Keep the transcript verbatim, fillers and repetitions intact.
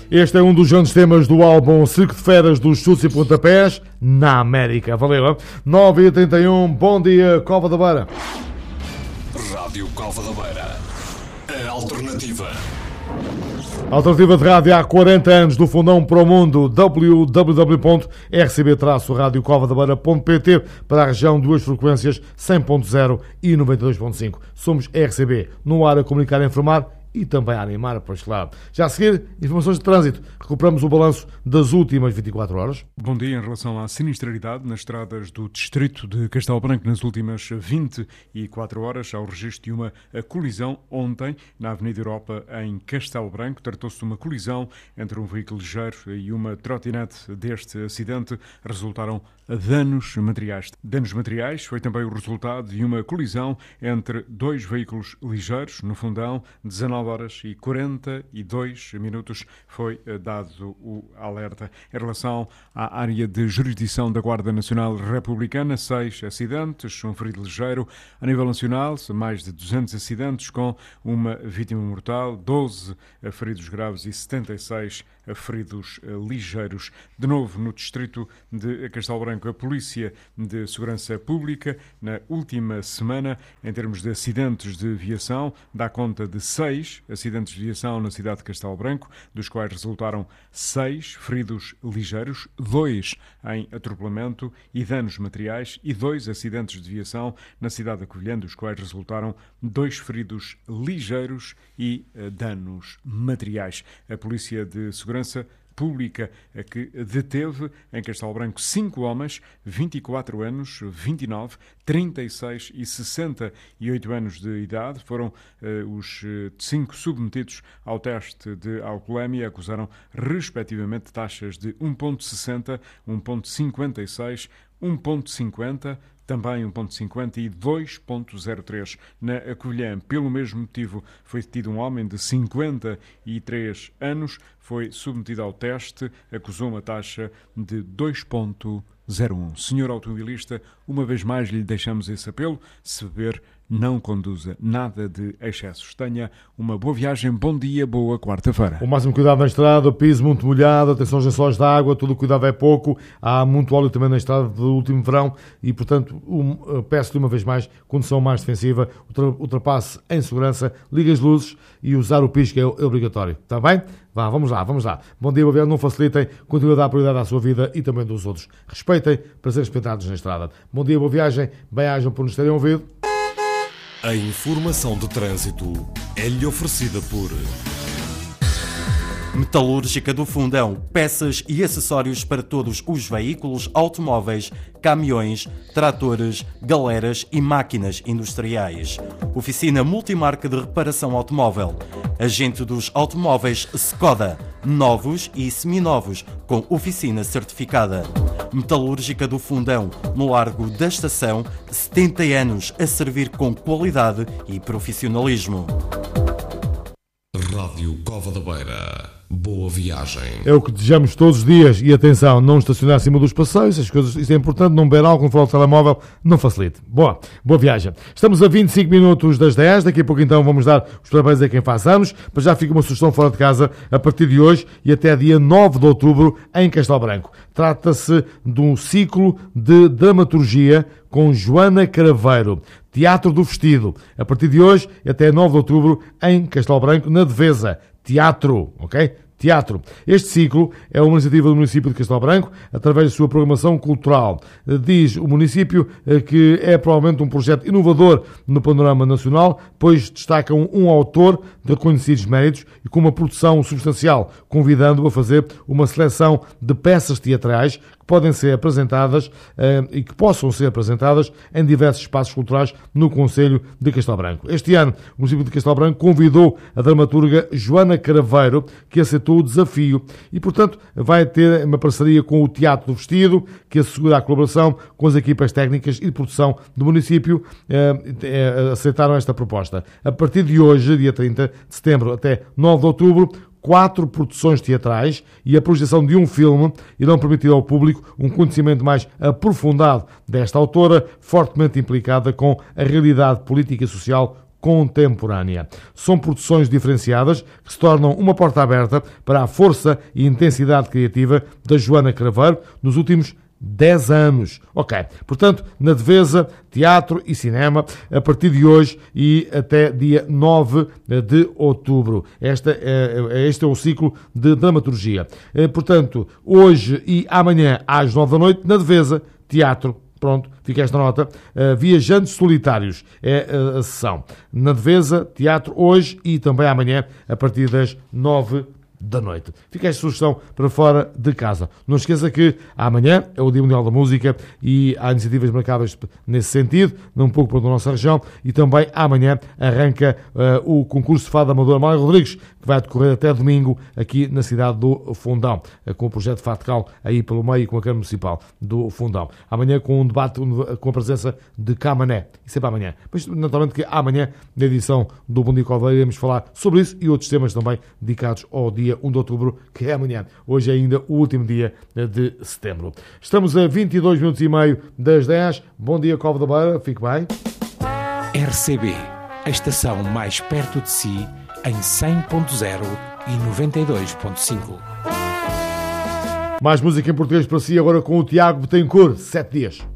Este é um dos grandes temas do álbum Circo de Feras dos Chutes e Pontapés na América. Valeu, hein? nove e trinta e um, bom dia, Cova da Beira. Rádio Cova da Beira, a alternativa. Alternativa de rádio há quarenta anos, do fundão para o mundo, w w w ponto r c b traço rádio cova da beira ponto p t, para a região, duas frequências, cem ponto zero e noventa e dois ponto cinco. Somos R C B, no ar a comunicar e informar e também a animar, pois claro. Já a seguir, informações de trânsito. Recuperamos o balanço das últimas vinte e quatro horas. Bom dia. Em relação à sinistralidade nas estradas do distrito de Castelo Branco, nas últimas vinte e quatro horas, há o registro de uma colisão ontem na Avenida Europa, em Castelo Branco. Tratou-se de uma colisão entre um veículo ligeiro e uma trotinete. Deste acidente resultaram danos materiais. Danos materiais foi também o resultado de uma colisão entre dois veículos ligeiros no Fundão. Dezanove horas e quarenta e dois minutos foi dado o alerta. Em relação à área de jurisdição da Guarda Nacional Republicana, seis acidentes, um ferido ligeiro. A nível nacional, mais de duzentos acidentes com uma vítima mortal, doze feridos graves e setenta e seis feridos ligeiros. De novo, no distrito de Castelo Branco, a Polícia de Segurança Pública, na última semana, em termos de acidentes de viação, dá conta de seis acidentes de viação na cidade de Castelo Branco, dos quais resultaram seis feridos ligeiros, dois em atropelamento e danos materiais, e dois acidentes de viação na cidade de Covilhã, dos quais resultaram dois feridos ligeiros e uh, danos materiais. A Polícia de Segurança Pública que deteve em Castelo Branco cinco homens, vinte e quatro anos, vinte e nove, trinta e seis e sessenta e oito anos de idade. Foram uh, os uh, cinco submetidos ao teste de alcoolemia. Acusaram respectivamente taxas de um vírgula sessenta, um vírgula cinquenta e seis, um vírgula cinquenta, também um vírgula cinquenta e dois vírgula zero três. Na Covilhã, pelo mesmo motivo, foi detido um homem de cinquenta e três anos, foi submetido ao teste, acusou uma taxa de dois vírgula zero um. Senhor automobilista, uma vez mais lhe deixamos esse apelo: se beber, não conduza, nada de excessos. Tenha uma boa viagem, bom dia, boa quarta-feira. O máximo cuidado na estrada, piso muito molhado, atenção aos lençóis de água, todo o cuidado é pouco, há muito óleo também na estrada do último verão e, portanto, um, peço-lhe uma vez mais, condução mais defensiva, ultrapasse em segurança, ligue as luzes e usar o pisco é obrigatório. Está bem? Vá, vamos lá, vamos lá. Bom dia, boa viagem, não facilitem, continuem a dar prioridade à sua vida e também dos outros. Respeitem para serem respeitados na estrada. Bom dia, boa viagem, bem-ajam por nos terem ouvido. A informação de trânsito é-lhe oferecida por Metalúrgica do Fundão, peças e acessórios para todos os veículos, automóveis, caminhões, tratores, galeras e máquinas industriais. Oficina multimarca de reparação automóvel. Agente dos automóveis Skoda, novos e seminovos, com oficina certificada. Metalúrgica do Fundão, no Largo da Estação, setenta anos a servir com qualidade e profissionalismo. Rádio Cova da Beira. Boa viagem. É o que desejamos todos os dias. E atenção, não estacionar acima dos passeios, as coisas, isso é importante, não beber álcool fora do telemóvel, não facilite. Boa, boa viagem. Estamos a vinte e cinco minutos das dez, daqui a pouco então vamos dar os parabéns a quem faz anos, mas já fica uma sugestão fora de casa a partir de hoje e até dia nove de outubro em Castelo Branco. Trata-se de um ciclo de dramaturgia com Joana Craveiro, Teatro do Vestido, a partir de hoje até nove de outubro em Castelo Branco, na Devesa. Teatro, ok? Teatro. Este ciclo é uma iniciativa do município de Castelo Branco, através da sua programação cultural. Diz o município que é provavelmente um projeto inovador no panorama nacional, pois destacam um autor de reconhecidos méritos e com uma produção substancial, convidando-o a fazer uma seleção de peças teatrais que podem ser apresentadas eh, e que possam ser apresentadas em diversos espaços culturais no Concelho de Castelo Branco. Este ano, o município de Castelo Branco convidou a dramaturga Joana Craveiro, que aceitou o desafio e, portanto, vai ter uma parceria com o Teatro do Vestido, que assegura a colaboração com as equipas técnicas e de produção do município. Eh, eh, aceitaram esta proposta. A partir de hoje, dia trinta de setembro até nove de outubro, quatro produções teatrais e a projeção de um filme irão permitir ao público um conhecimento mais aprofundado desta autora, fortemente implicada com a realidade política e social contemporânea. São produções diferenciadas que se tornam uma porta aberta para a força e intensidade criativa da Joana Craveiro nos últimos dez anos. Ok, portanto, na Devesa, teatro e cinema, a partir de hoje e até dia nove de outubro. Esta é, este é o ciclo de dramaturgia. Portanto, hoje e amanhã às nove da noite, na Devesa, teatro. Pronto, fica esta nota. Uh, Viajantes Solitários é uh, a sessão. Na Devesa, teatro hoje e também amanhã, a partir das nove da noite. Fica esta sugestão para fora de casa. Não esqueça que amanhã é o Dia Mundial da Música e há iniciativas marcadas nesse sentido, um pouco para a nossa região, e também amanhã arranca uh, o concurso de Fado Amador Mário Rodrigues, que vai decorrer até domingo aqui na cidade do Fundão, uh, com o projeto Fatcal aí pelo meio e com a Câmara Municipal do Fundão. Amanhã com um debate com a presença de Camané. Isso é para amanhã. Mas naturalmente que amanhã, na edição do Bom Dia Caldeira, iremos falar sobre isso e outros temas também dedicados ao dia dia um de outubro, que é amanhã. Hoje é ainda o último dia de setembro. Estamos a vinte e dois minutos e meio das dez. Bom dia, Cova da Beira. Fique bem. R C B, a estação mais perto de si, em cem ponto zero e noventa e dois ponto cinco. Mais música em português para si, agora com o Tiago Betancourt. Sete dias.